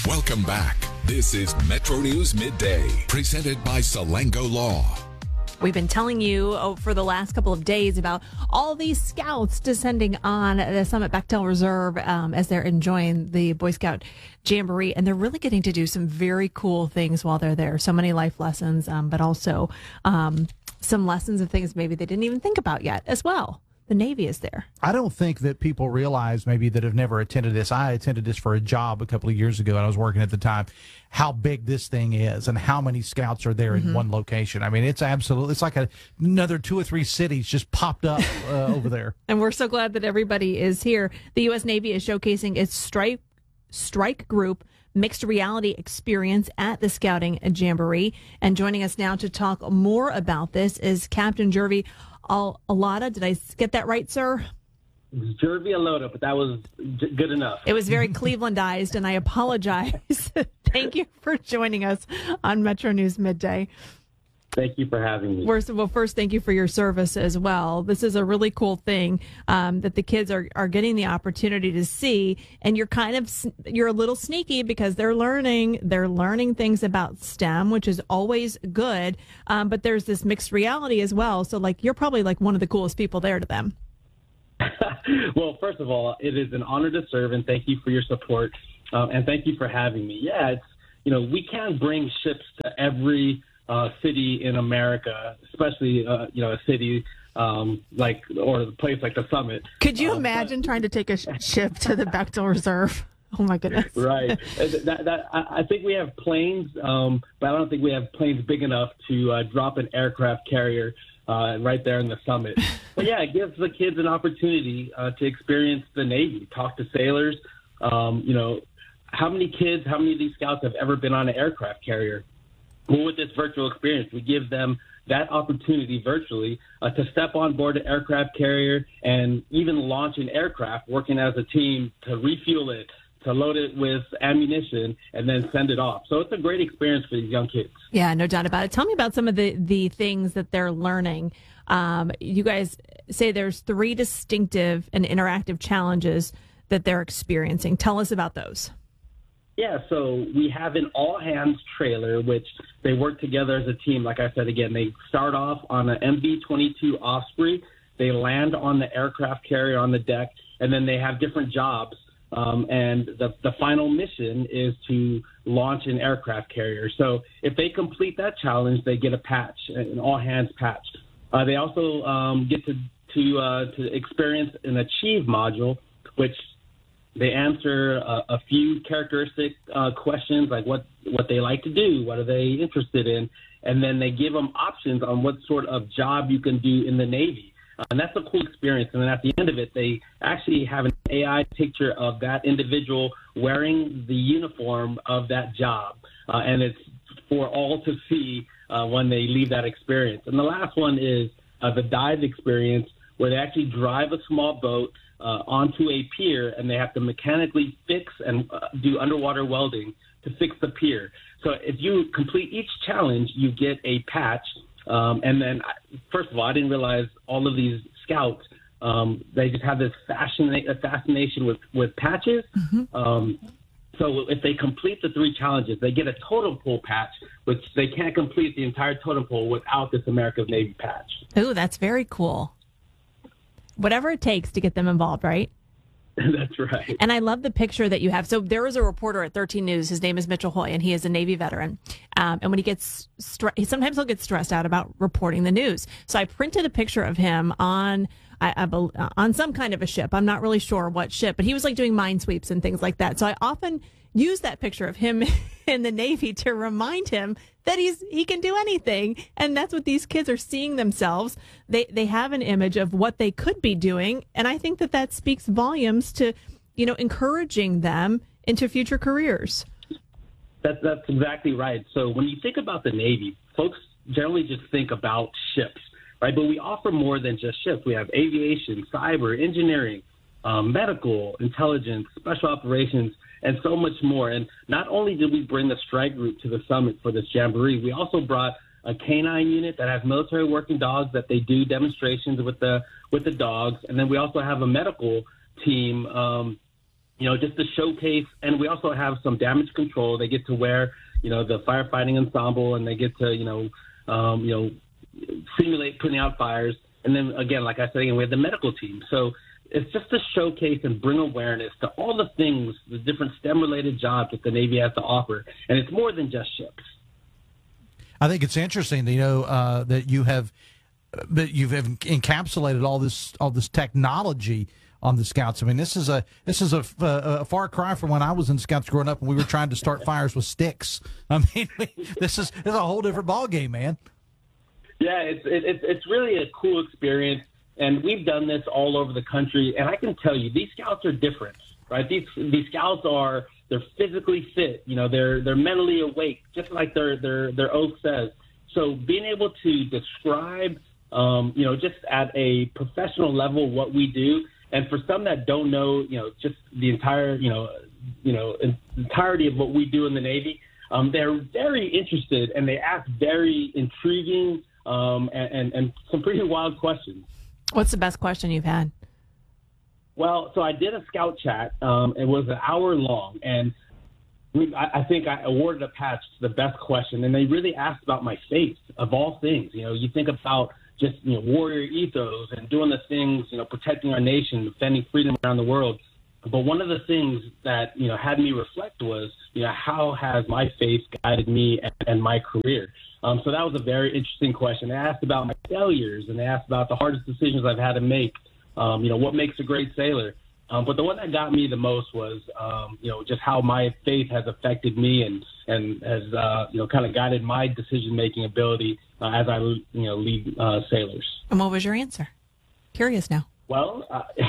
Welcome back. This is Metro News Midday, presented by Salango Law. We've been telling you for the last couple of days about all these scouts descending on the Summit Bechtel Reserve as they're enjoying the Boy Scout Jamboree. And they're really getting to do some very cool things while they're there. So many life lessons, but also some lessons of things maybe they didn't even think about yet as well. The Navy is there. I don't think that people realize, maybe that have never attended this. I attended this for a job a couple of years ago, and I was working at the time, how big this thing is and how many scouts are there in one location. I mean, it's like another 2 or 3 cities just popped up over there. And we're so glad that everybody is here. The U.S. Navy is showcasing its strike group mixed reality experience at the Scouting Jamboree. And joining us now to talk more about this is Captain Jervy Alota. Did I get that right, sir? Jervy Alota, but that was good enough. It was very Clevelandized, and I apologize. Thank you for joining us on Metro News Midday. Thank you for having me. First, thank you for your service as well. This is a really cool thing that the kids are getting the opportunity to see, and you're a little sneaky because they're learning things about STEM, which is always good. But there's this mixed reality as well. So you're probably one of the coolest people there to them. Well, first of all, it is an honor to serve, and thank you for your support, and thank you for having me. Yeah, we can't bring ships to every city in America, especially a city or a place like the Summit. Could you imagine trying to take a ship to the Bechtel Reserve? Oh my goodness! Right. I think we have planes, but I don't think we have planes big enough to drop an aircraft carrier right there in the Summit. But yeah, it gives the kids an opportunity to experience the Navy, talk to sailors. How many of these scouts have ever been on an aircraft carrier? Well, with this virtual experience, we give them that opportunity virtually to step on board an aircraft carrier and even launch an aircraft working as a team to refuel it, to load it with ammunition, and then send it off. So it's a great experience for these young kids. Yeah, no doubt about it. Tell me about some of the things that they're learning. You guys say there's 3 distinctive and interactive challenges that they're experiencing. Tell us about those. Yeah, so we have an all-hands trailer, which they work together as a team. Like I said, again, they start off on an MV-22 Osprey. They land on the aircraft carrier on the deck, and then they have different jobs. And the final mission is to launch an aircraft carrier. So if they complete that challenge, they get a patch, an all-hands patch. They also get to experience an Achieve module, which they answer a few characteristic questions, like what they like to do, what are they interested in, and then they give them options on what sort of job you can do in the Navy. And that's a cool experience. And then at the end of it, they actually have an AI picture of that individual wearing the uniform of that job. And it's for all to see when they leave that experience. And the last one is the dive experience, where they actually drive a small boat onto a pier, and they have to mechanically fix and do underwater welding to fix the pier. So if you complete each challenge, you get a patch. And then, first of all, I didn't realize all of these scouts, they just have this fascination with patches. Mm-hmm. So if they complete the 3 challenges, they get a totem pole patch, which they can't complete the entire totem pole without this America's Navy patch. Ooh, that's very cool. Whatever it takes to get them involved, right? That's right. And I love the picture that you have. So there was a reporter at 13 News. His name is Mitchell Hoy, and he is a Navy veteran. And when he gets sometimes he'll get stressed out about reporting the news. So I printed a picture of him on some kind of a ship. I'm not really sure what ship, but he was doing minesweeps and things like that. So I often use that picture of him in the Navy to remind him that he can do anything. And that's what these kids are seeing themselves. They have an image of what they could be doing. And I think that speaks volumes to, encouraging them into future careers. That's exactly right. So when you think about the Navy, folks generally just think about ships, right? But we offer more than just ships. We have aviation, cyber, engineering, medical, intelligence, special operations, and so much more. And not only did we bring the strike group to the Summit for this Jamboree, we also brought a canine unit that has military working dogs that they do demonstrations with the dogs. And then we also have a medical team just to showcase. And we also have some damage control. They get to wear, the firefighting ensemble, and they get to, simulate putting out fires. And then, again, like I said, we have the medical team. So it's just to showcase and bring awareness to all the things, the different STEM-related jobs that the Navy has to offer. And it's more than just ships. I think it's interesting, that you've encapsulated all this technology on the Scouts. I mean, this is a far cry from when I was in Scouts growing up and we were trying to start fires with sticks. I mean, this is a whole different ball game, man. Yeah, it's really a cool experience, and we've done this all over the country. And I can tell you, these Scouts are different, right? These Scouts they're physically fit. They're mentally awake, just like their oath says. So being able to describe, just at a professional level what we do. And for some that don't know, just the entire, entirety of what we do in the Navy, they're very interested, and they ask very intriguing and some pretty wild questions. What's the best question you've had? Well, so I did a Scout chat. It was an hour long, and I think I awarded a patch to the best question, and they really asked about my faith, of all things. You think about just, warrior ethos and doing the things, protecting our nation, defending freedom around the world. But one of the things that, had me reflect was, how has my faith guided me and my career? So that was a very interesting question. They asked about my failures, and they asked about the hardest decisions I've had to make, what makes a great sailor. But the one that got me the most was, just how my faith has affected me and has, kind of guided my decision-making ability as I, lead sailors. And what was your answer? Curious now. Well,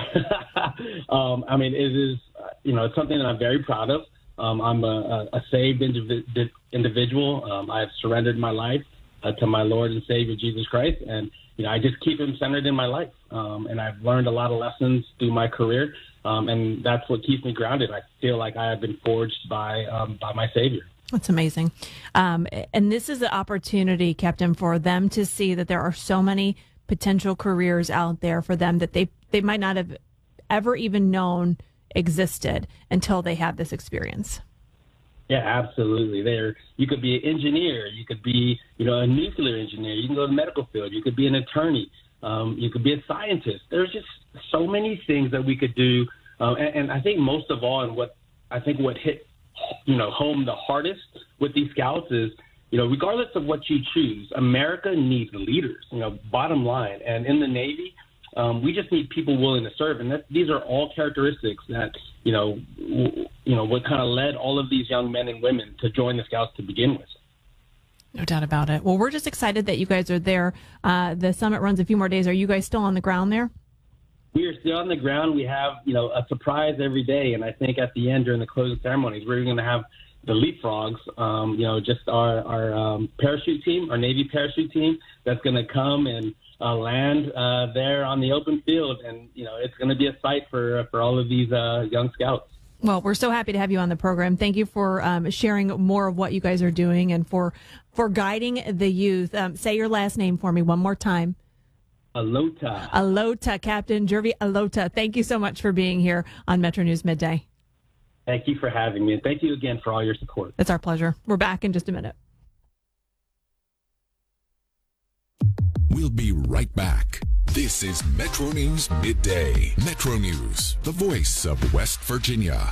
it is, it's something that I'm very proud of. I'm a saved individual. I've surrendered my life to my Lord and Savior, Jesus Christ. And, I just keep him centered in my life. And I've learned a lot of lessons through my career. And that's what keeps me grounded. I feel like I have been forged by my Savior. That's amazing. And this is the opportunity, Captain, for them to see that there are so many potential careers out there for them that they might not have ever even known existed until they have this experience. Yeah, absolutely. You could be an engineer. You could be, a nuclear engineer. You can go to the medical field. You could be an attorney. You could be a scientist. There's just so many things that we could do. And I think most of all, and what hit, home the hardest with these Scouts is, regardless of what you choose, America needs leaders, bottom line. And in the Navy, we just need people willing to serve. And these are all characteristics that, what kind of led all of these young men and women to join the Scouts to begin with. No doubt about it. Well, we're just excited that you guys are there. The summit runs a few more days. Are you guys still on the ground there? We are still on the ground. We have, a surprise every day. And I think at the end, during the closing ceremonies, we're going to have the leapfrogs, just our parachute team, our Navy parachute team, that's going to come and land there on the open field. And, it's going to be a sight for all of these young Scouts. Well, we're so happy to have you on the program. Thank you for sharing more of what you guys are doing and for guiding the youth. Say your last name for me one more time. Alota. Alota, Captain Jervy Alota. Thank you so much for being here on Metro News Midday. Thank you for having me, and thank you again for all your support. It's our pleasure. We're back in just a minute. We'll be right back. This is Metro News Midday. Metro News, the voice of West Virginia.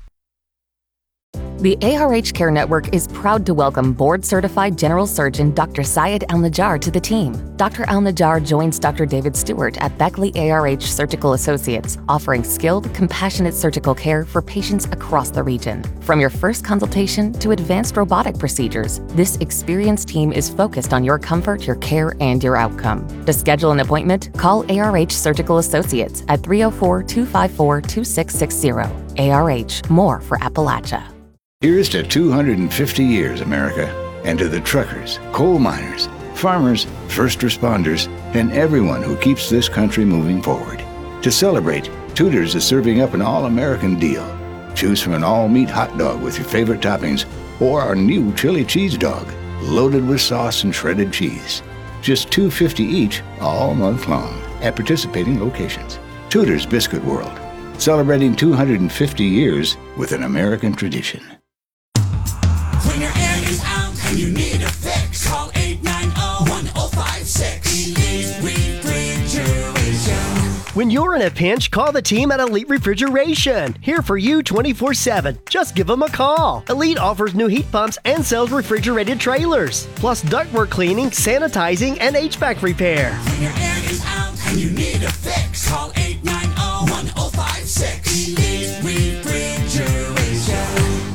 The ARH Care Network is proud to welcome board-certified General Surgeon Dr. Syed Al-Najjar to the team. Dr. Al-Najjar joins Dr. David Stewart at Beckley ARH Surgical Associates, offering skilled, compassionate surgical care for patients across the region. From your first consultation to advanced robotic procedures, this experienced team is focused on your comfort, your care, and your outcome. To schedule an appointment, call ARH Surgical Associates at 304-254-2660. ARH, more for Appalachia. Here's to 250 years, America, and to the truckers, coal miners, farmers, first responders, and everyone who keeps this country moving forward. To celebrate, Tudor's is serving up an all-American deal. Choose from an all-meat hot dog with your favorite toppings or our new chili cheese dog, loaded with sauce and shredded cheese. Just $2.50 each all month long at participating locations. Tudor's Biscuit World. celebrating 250 years with an American tradition. When your air is out and you need a fix, call 890-1056. Elite Refrigeration. When you're in a pinch, call the team at Elite Refrigeration. Here for you 24/7. Just give them a call. Elite offers new heat pumps and sells refrigerated trailers, plus ductwork cleaning, sanitizing, and HVAC repair. When your air is out and you need a fix, call 890-1056. Elite Refrigeration.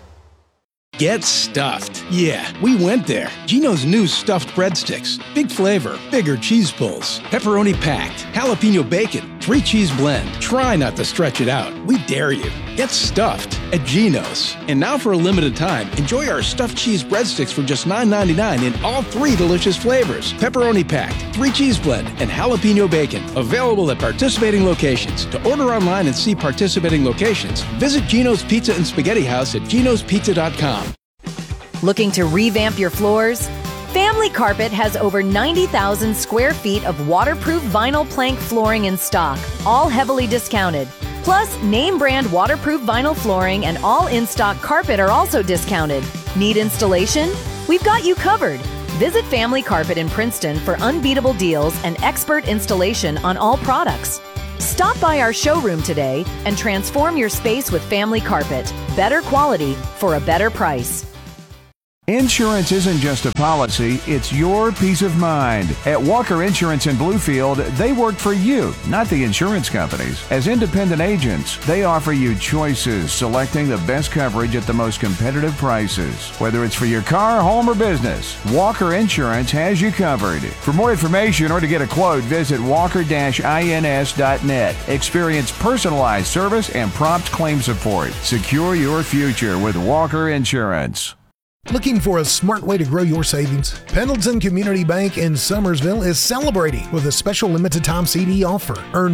Get stuffed. Yeah, we went there. Geno's new stuffed breadsticks. Big flavor, bigger cheese pulls, pepperoni packed, jalapeno bacon, 3-cheese blend. Try not to stretch it out. We dare you. Get stuffed at Geno's. And now for a limited time, enjoy our stuffed cheese breadsticks for just $9.99 in all 3 delicious flavors. Pepperoni packed, 3-cheese blend, and jalapeno bacon. Available at participating locations. To order online and see participating locations, visit Geno's Pizza and Spaghetti House at genospizza.com. Looking to revamp your floors? Family Carpet has over 90,000 square feet of waterproof vinyl plank flooring in stock, all heavily discounted. Plus, name brand waterproof vinyl flooring and all in-stock carpet are also discounted. Need installation? We've got you covered. Visit Family Carpet in Princeton for unbeatable deals and expert installation on all products. Stop by our showroom today and transform your space with Family Carpet. Better quality for a better price. Insurance isn't just a policy, it's your peace of mind. At Walker Insurance in Bluefield, they work for you, not the insurance companies. As independent agents, they offer you choices, selecting the best coverage at the most competitive prices. Whether it's for your car, home, or business, Walker Insurance has you covered. For more information or to get a quote, visit walker-ins.net. Experience personalized service and prompt claim support. Secure your future with Walker Insurance. Looking for a smart way to grow your savings? Pendleton Community Bank in Summersville is celebrating with a special limited time CD offer. Earn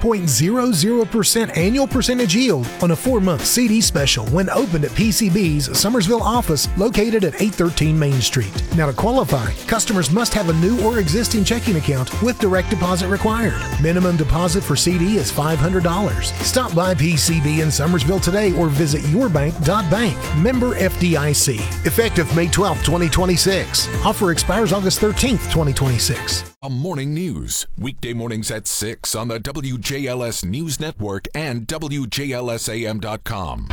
4.00% annual percentage yield on a 4-month CD special when opened at PCB's Summersville office located at 813 Main Street. Now to qualify, customers must have a new or existing checking account with direct deposit required. Minimum deposit for CD is $500. Stop by PCB in Summersville today or visit yourbank.bank. Member FDIC. Effective May 12, 2026. Offer expires August 13th, 2026. A morning news, weekday mornings at 6 on the WJLS News Network and WJLSAM.com.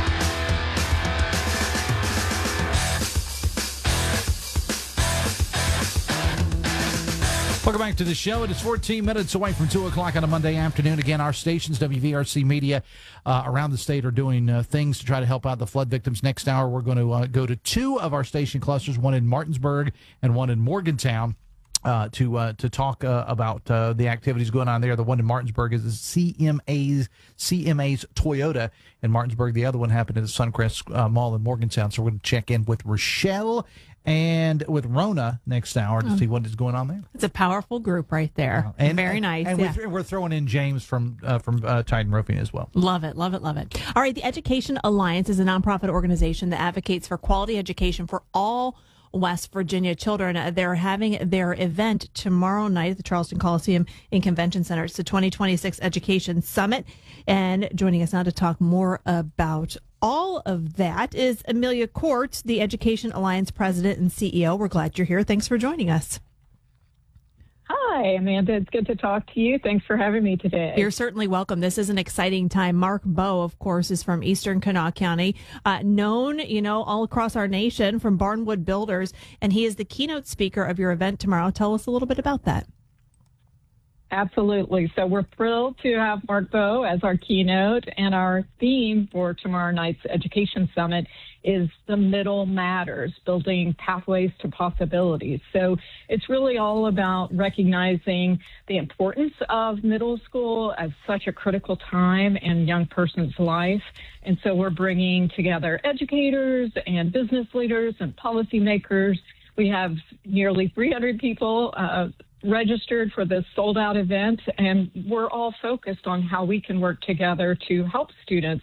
Welcome back to the show. It is 14 minutes away from 2 o'clock on a Monday afternoon. Again, our stations, WVRC Media, around the state are doing things to try to help out the flood victims. Next hour, we're going to go to 2 of our station clusters, one in Martinsburg and one in Morgantown, to talk about the activities going on there. The one in Martinsburg is CMA's Toyota in Martinsburg. The other one happened at the Suncrest Mall in Morgantown. So we're going to check in with Rochelle and with Rona next hour to see what is going on there. It's a powerful group right there. And very nice. And we're throwing in James from Titan Roofing as well. Love it, love it, love it. All right, the Education Alliance is a nonprofit organization that advocates for quality education for all West Virginia children. They're having their event tomorrow night at the Charleston Coliseum in Convention Center. It's the 2026 Education Summit. And joining us now to talk more about all of that is Amelia Court, the Education Alliance president and CEO. We're glad you're here. Thanks for joining us. Hi, Amanda. It's good to talk to you. Thanks for having me today. You're certainly welcome. This is an exciting time. Mark Bowe, of course, is from Eastern Kanawha County, known, all across our nation from Barnwood Builders, and he is the keynote speaker of your event tomorrow. Tell us a little bit about that. Absolutely. So we're thrilled to have Mark Bowe as our keynote, and our theme for tomorrow night's Education Summit is The Middle Matters, building pathways to possibilities. So it's really all about recognizing the importance of middle school as such a critical time in a young person's life. And so we're bringing together educators and business leaders and policymakers. We have nearly 300 people registered for this sold-out event, and we're all focused on how we can work together to help students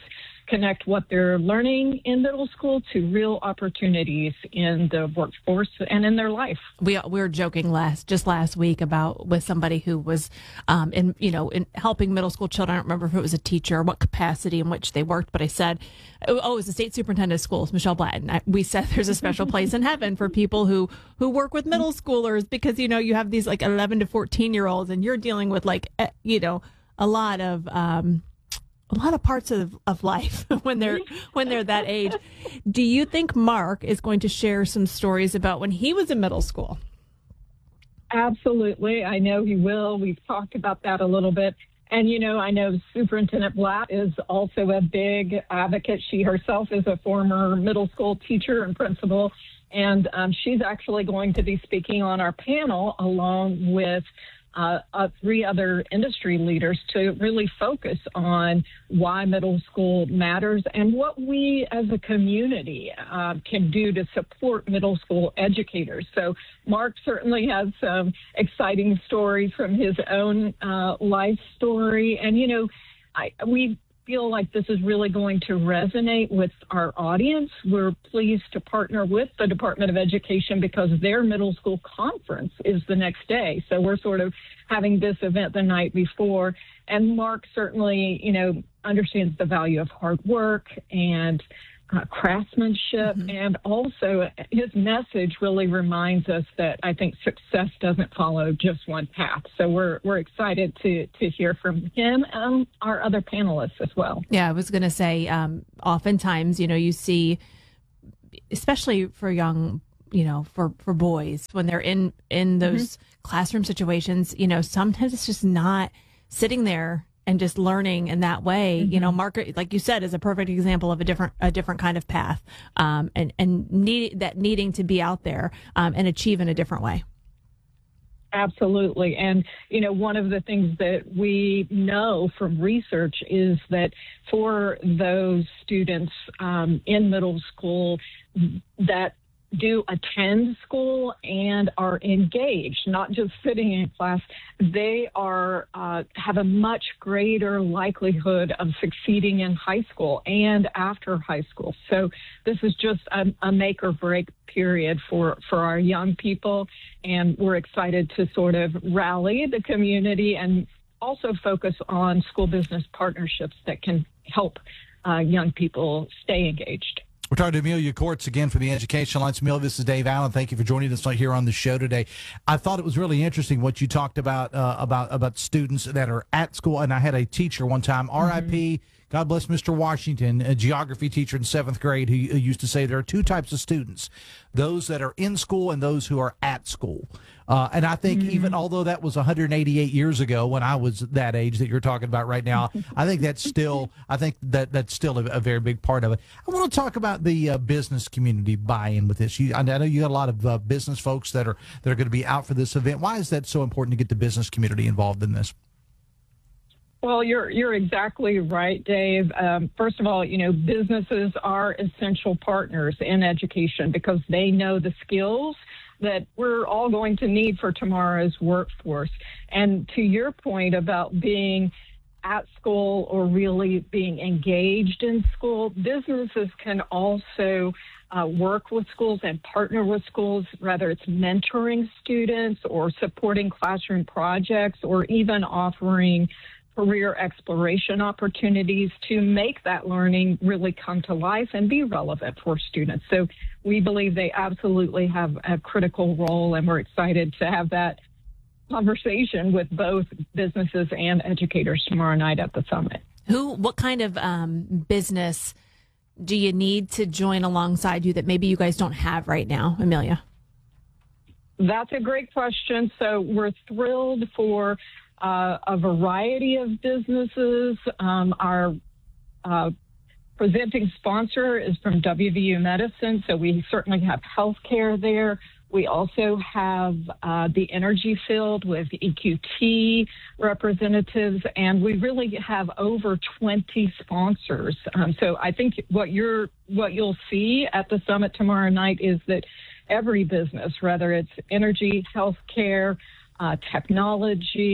connect what they're learning in middle school to real opportunities in the workforce and in their life. We were joking just last week with somebody who was in helping middle school children. I don't remember if it was a teacher or what capacity in which they worked, but I said, it was the state superintendent of schools, Michelle Blatton. We said there's a special place in heaven for people who work with middle schoolers, because you have these like 11 to 14-year-olds, and you're dealing with a lot of parts of life when they're that age. Do you think Mark is going to share some stories about when he was in middle school? Absolutely. I know he will. We've talked about that a little bit. And, I know Superintendent Blatt is also a big advocate. She herself is a former middle school teacher and principal, and she's actually going to be speaking on our panel along with 3 other industry leaders to really focus on why middle school matters and what we as a community can do to support middle school educators. So Mark certainly has some exciting stories from his own life story. And, we feel like this is really going to resonate with our audience. We're pleased to partner with the Department of Education because their middle school conference is the next day. So we're sort of having this event the night before. And Mark certainly, understands the value of hard work and craftsmanship. Mm-hmm. And also his message really reminds us that I think success doesn't follow just one path. So we're excited to hear from him and our other panelists as well. Yeah, I was going to say, oftentimes, you see, especially for young, for boys, when they're in those classroom situations, sometimes it's just not sitting there and just learning in that way. Mm-hmm. Mark, like you said, is a perfect example of a different kind of path, and needing to be out there and achieve in a different way. Absolutely. And, one of the things that we know from research is that for those students in middle school that do attend school and are engaged, not just sitting in class, they are have a much greater likelihood of succeeding in high school and after high school. So this is just a make or break period for our young people, and we're excited to sort of rally the community and also focus on school business partnerships that can help young people stay engaged. We're talking to Amelia Courts again for the Education Alliance. Amelia, this is Dave Allen. Thank you for joining us here on the show today. I thought it was really interesting what you talked about students that are at school. And I had a teacher one time, RIP, God bless Mr. Washington, a geography teacher in 7th grade, who used to say there are 2 types of students, those that are in school and those who are at school. And I think even although that was 188 years ago when I was that age that you're talking about right now, I think that's still a very big part of it. I want to talk about the business community buy-in with this. I know you got a lot of business folks that are going to be out for this event. Why is that so important to get the business community involved in this? Well, you're exactly right, Dave. First of all, businesses are essential partners in education because they know the skills that we're all going to need for tomorrow's workforce. And to your point about being at school or really being engaged in school, businesses can also work with schools and partner with schools, whether it's mentoring students or supporting classroom projects or even offering career exploration opportunities to make that learning really come to life and be relevant for students. So we believe they absolutely have a critical role, and we're excited to have that conversation with both businesses and educators tomorrow night at the summit. What kind of business do you need to join alongside you that maybe you guys don't have right now, Amelia? That's a great question. So we're thrilled for a variety of businesses. Our presenting sponsor is from WVU Medicine, so we certainly have healthcare there. We also have the energy field with EQT representatives, and we really have over 20 sponsors. So I think what you'll see at the summit tomorrow night is that every business, whether it's energy, healthcare, technology,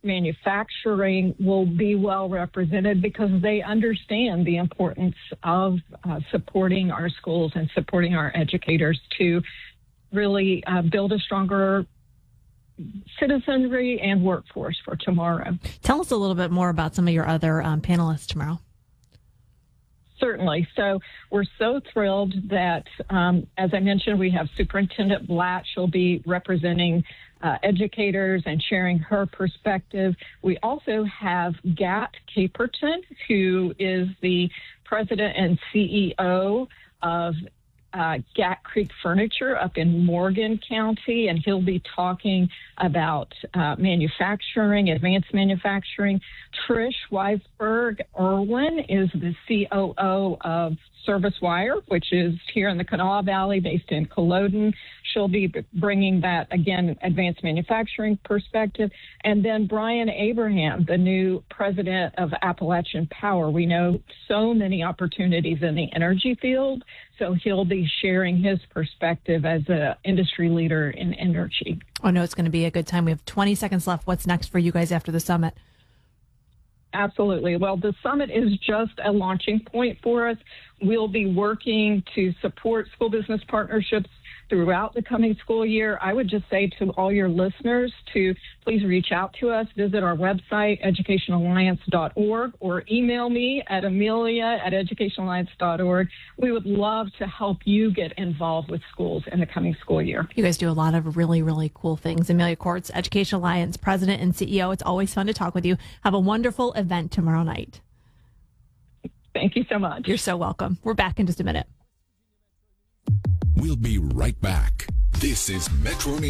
manufacturing will be well represented because they understand the importance of supporting our schools and supporting our educators to really build a stronger citizenry and workforce for tomorrow. Tell us a little bit more about some of your other panelists tomorrow. Certainly. So we're so thrilled that, as I mentioned, we have Superintendent Blatt. She'll be representing educators and sharing her perspective. We also have Gat Caperton, who is the president and CEO of Gat Creek Furniture up in Morgan County, and he'll be talking about manufacturing, advanced manufacturing. Trish Weisberg Irwin is the COO of Service Wire, which is here in the Kanawha Valley, based in Culloden. She'll be bringing that, again, advanced manufacturing perspective. And then Brian Abraham, the new president of Appalachian Power. We know so many opportunities in the energy field, so he'll be sharing his perspective as an industry leader in energy. I know it's going to be a good time. We have 20 seconds left. What's next for you guys after the summit? Absolutely. Well, the summit is just a launching point for us. We'll be working to support school business partnerships throughout the coming school year. I would just say to all your listeners to please reach out to us, visit our website, educationalliance.org, or email me at amelia@educationalliance.org. We would love to help you get involved with schools in the coming school year. You guys do a lot of really, really cool things. Amelia Courts, Education Alliance President and CEO. It's always fun to talk with you. Have a wonderful event tomorrow night. Thank you so much. You're so welcome. We're back in just a minute. We'll be right back. This is Metro News.